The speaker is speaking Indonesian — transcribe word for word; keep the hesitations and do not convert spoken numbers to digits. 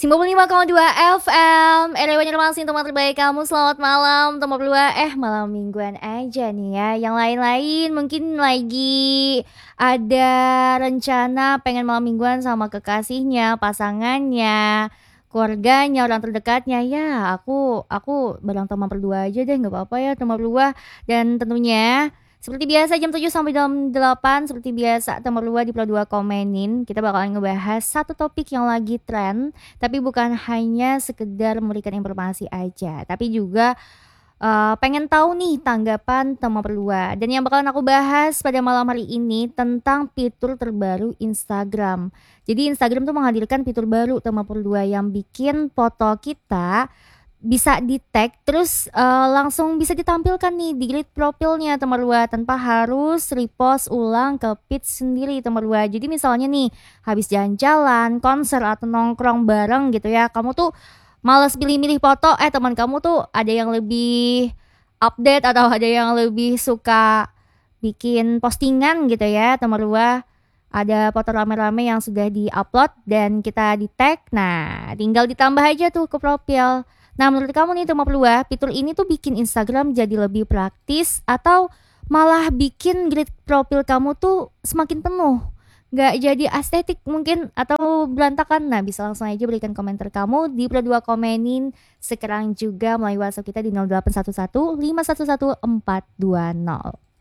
sembilan puluh lima koma dua F M R W Banjarmasin, teman terbaik kamu. Selamat malam teman berdua. Eh malam mingguan aja nih ya. Yang lain-lain mungkin lagi ada rencana pengen malam mingguan sama kekasihnya, pasangannya, keluarganya, orang terdekatnya. Ya aku aku bareng teman berdua aja deh, nggak apa-apa ya teman berdua. Dan tentunya seperti biasa jam tujuh sampai jam delapan, seperti biasa teman berdua di Pro dua komenin. Kita bakalan ngebahas satu topik yang lagi tren, tapi bukan hanya sekedar memberikan informasi aja, tapi juga uh, pengen tahu nih tanggapan teman berdua. Dan yang bakalan aku bahas pada malam hari ini tentang fitur terbaru Instagram. Jadi Instagram tuh menghadirkan fitur baru teman berdua yang bikin foto kita bisa di tag terus uh, langsung bisa ditampilkan nih di grid profilnya teman berdua tanpa harus repost ulang ke feed sendiri teman berdua. Jadi misalnya nih habis jalan-jalan, konser atau nongkrong bareng gitu ya, kamu tuh males pilih-milih foto, eh teman kamu tuh ada yang lebih update atau ada yang lebih suka bikin postingan gitu ya teman berdua, ada foto rame-rame yang sudah di-upload dan kita di tag. Nah tinggal ditambah aja tuh ke profil. Nah menurut kamu nih teman berdua, fitur ini tuh bikin Instagram jadi lebih praktis atau malah bikin grid profil kamu tuh semakin penuh, gak jadi estetik mungkin atau berantakan? Nah bisa langsung aja berikan komentar kamu di Pro dua komenin sekarang juga melalui WhatsApp kita di nol delapan satu satu lima satu satu empat dua nol.